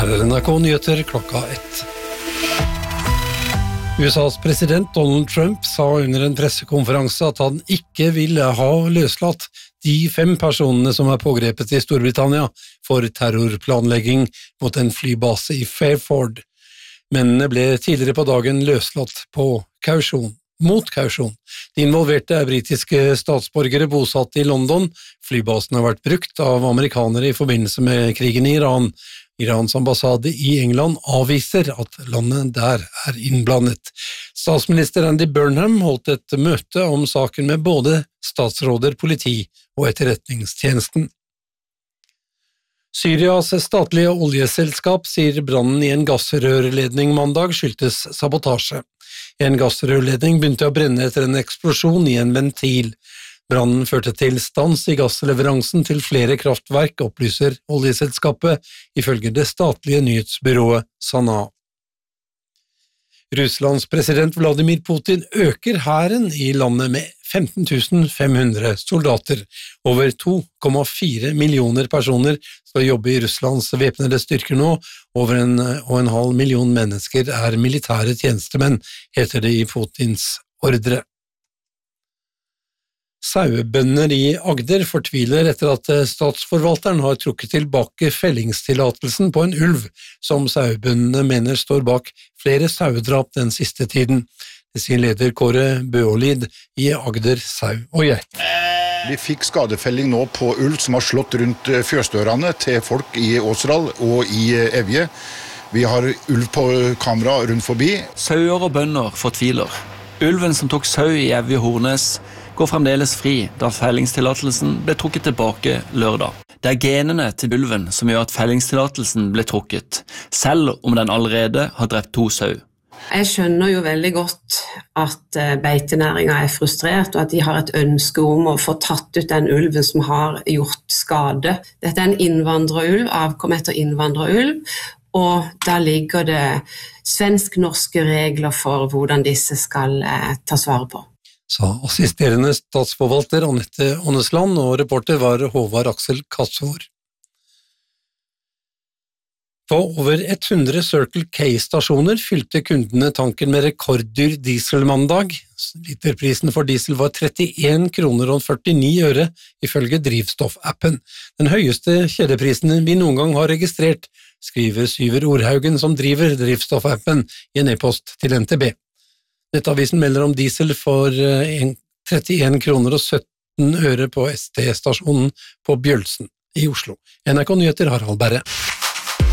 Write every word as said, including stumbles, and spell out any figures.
Her er N R K Nyheter klokka ett. U S A's president Donald Trump sa under en pressekonferanse at han ikke ville ha løslatt de fem personene som er pågrepet i Storbritannia for terrorplanlegging mot en flybase i Fairford. Mennene ble tidligere på dagen løslatt på kausjon. Mot kausjon. De involverte er britiske statsborgere bosatt i London. Flybasen har vært brukt av amerikanere i forbindelse med krigen i Iran. Irans ambassade i England avviser at landet der er innblandet. Statsminister Andy Burnham holdt et møte om saken med både statsråder, politi og etterretningstjenesten. Syrias statlige oljeselskap sier brannen i en gassrørledning mandag skyldtes sabotasje. En gassrørledning begynte å brenne etter en eksplosjon i en ventil. Brannen førte til stans i gassleveransen til flere kraftverk, opplyser oljeselskapet, ifølge det statlige nyhetsbyrået Sana. Russlands president Vladimir Putin øker hæren i landet med femten tusen fem hundre soldater. Over to komma fire millioner personer skal jobbe i Russlands væpnede styrker nå. Over en og en halv million mennesker er militære tjenestemenn, heter det i Putins ordre. Sauebønder i Agder fortviler etter at statsforvalteren har trukket tilbake fellingstillatelsen på en ulv som sauebøndene mener står bak flere sauedrap den siste tiden. Det sier leder Kåre Bøolid i Agder Sau og Geit. Vi fikk skadefelling nå på ulv som har slått rundt fjøsdørene til folk i Åsdal og i Evje. Vi har ulv på kamera rundt forbi. Sauer og bønder fortviler. Ulven som tok sau i Evje Hornes går fremdeles fri da fellingstillatelsen ble trukket tilbake lørdag. Det er genene til ulven som gjør at fellingstillatelsen ble trukket, selv om den allerede har drept to sau. Jeg skjønner jo veldig godt at beitenæringen er frustrert, og at de har et ønske om å få tatt ut den ulven som har gjort skade. Dette er en innvandrerulv, avkom etter innvandrerulv, og der ligger det svensk-norske regler for hvordan disse skal eh, tas vare på. Sa assisterende statsforvalter Annette Ånesland, og reporter var Håvard Aksel Katsvor. På over hundre Circle K-stasjoner fylte kundene tanken med rekorddyr diesel mandag. Literprisen for diesel var trettien kroner og førtini øre ifølge drivstoffappen. Den høyeste kjedeprisen vi noen gang har registrert, skriver Syver Orhaugen som driver drivstoffappen i en e-post til N T B. Nettavisen melder om diesel for trettien kroner og sytten øre på S T-stasjonen på Bjølsen i Oslo. N R K Nyheter Harald Berre.